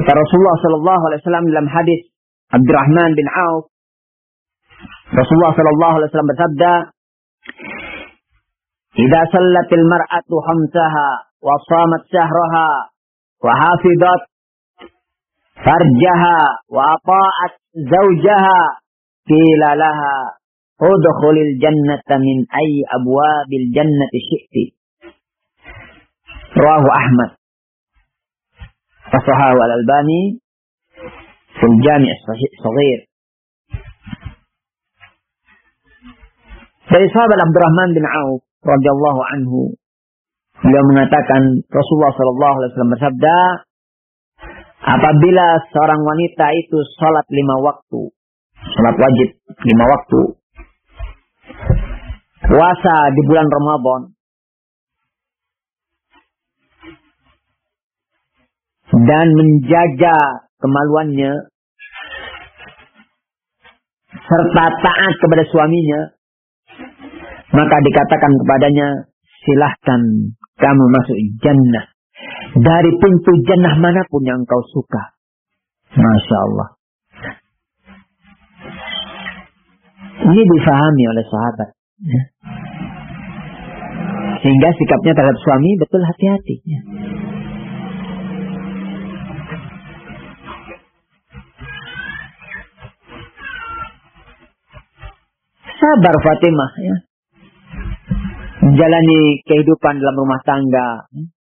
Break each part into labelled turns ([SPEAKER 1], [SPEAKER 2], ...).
[SPEAKER 1] Kata Rasulullah sallallahu alaihi wasallam dalam hadis Abdurrahman bin Auf, Rasulullah sallallahu alaihi wasallam bersabda, "Idza sallatil mar'atu khamsaha wa shamat shahraha wa hafizat farjaha wa ata'at zawjaha qila laha udkhulil jannata min ayyi abwabil jannati syi'ti." Rawahu Ahmad. Sahahu Al-Albani fil Jami' As-Shaghir. Dari sahabat Abdurrahman bin Auf radhiyallahu anhu, beliau mengatakan Rasulullah sallallahu alaihi wasallam bersabda, apabila seorang wanita itu salat 5 waktu, salat wajib 5 waktu, puasa di bulan Ramadan, dan menjaga kemaluannya serta taat kepada suaminya, maka dikatakan kepadanya, silahkan kamu masuk jannah dari pintu jannah manapun yang kau suka. Masya Allah. Ini difahami oleh sahabat, sehingga sikapnya terhadap suami betul hati-hati. Sabar Fatimah, ya, menjalani kehidupan dalam rumah tangga.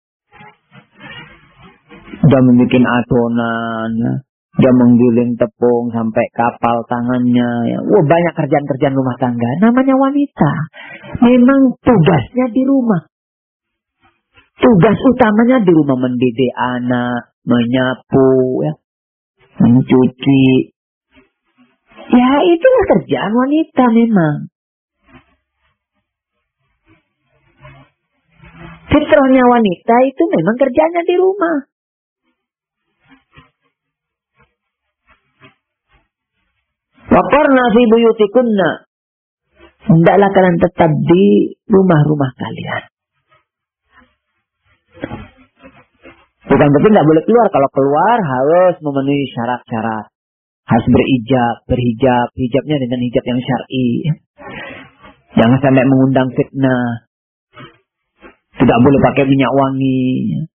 [SPEAKER 1] Dia membuat adonan, dia menggiling tepung sampai kapal tangannya. Ya. Banyak kerjaan-kerjaan rumah tangga. Namanya wanita, memang tugasnya di rumah. Tugas utamanya di rumah, mendidik anak, menyapu, ya, mencuci. Ya, itulah kerjaan wanita memang. Fitrahnya wanita itu memang kerjanya di rumah. Waqarna fi buyutikunna. Hendaklah kalian tetap di rumah-rumah kalian. Bukan berarti tidak boleh keluar. Kalau keluar harus memenuhi syarat-syarat. Harus berhijab, hijabnya dengan hijab yang syar'i. Jangan sampai mengundang fitnah. Tidak boleh pakai minyak wangi.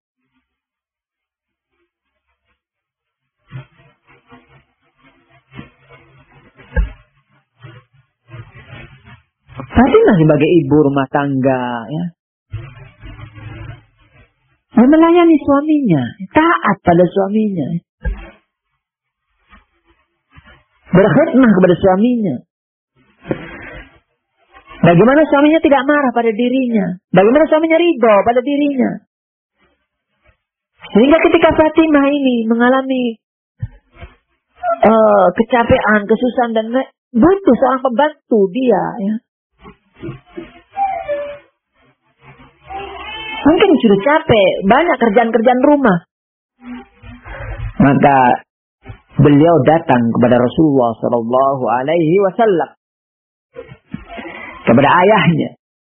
[SPEAKER 1] Fatimah sebagai ibu rumah tangga, ya, melayani suaminya, taat pada suaminya. Berkhidmah kepada suaminya. Bagaimana suaminya tidak marah pada dirinya. Bagaimana suaminya ridho pada dirinya. Sehingga ketika Fatimah ini mengalami kecapean, kesusahan, dan butuh seorang pembantu dia. Ya. Mungkin sudah capek. Banyak kerjaan-kerjaan rumah. Maka beliau datang kepada Rasulullah Sallallahu Alaihi Wasallam, kepada ayahnya,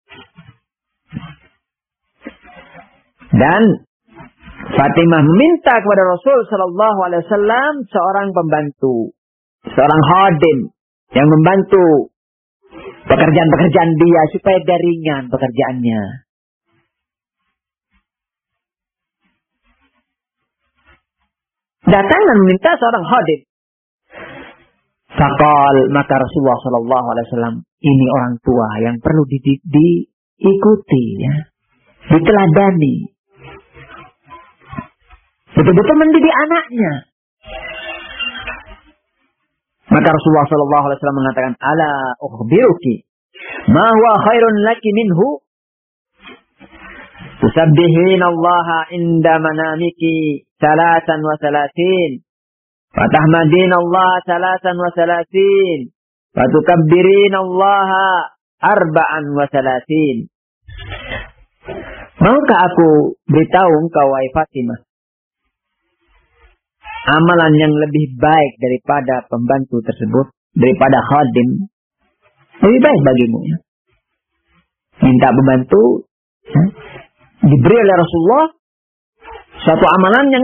[SPEAKER 1] dan Fatimah meminta kepada Rasul Sallallahu Alaihi Wasallam seorang pembantu, seorang khadim yang membantu pekerjaan-pekerjaan dia supaya dia ringan pekerjaannya. Datang dan meminta seorang khadim. Faqal, maka Rasulullah Sallallahu Alaihi Wasallam, ini orang tua yang perlu diikuti, ya, diteladani, betul-betul mendidik anaknya. Maka Rasulullah Sallallahu Alaihi Wasallam mengatakan, ala ukhbiruki ma huwa khairun laki minhu, tusabbihina Allah inda manamiki 33, wa tahmadina Allah 33, wa tukabbirina Allah 34. Maukah aku beritahu engkau, wahai Fatimah, amalan yang lebih baik daripada pembantu tersebut, daripada khadim, lebih baik bagimu, ya. Minta pembantu, ya, diberi oleh Rasulullah suatu amalan yang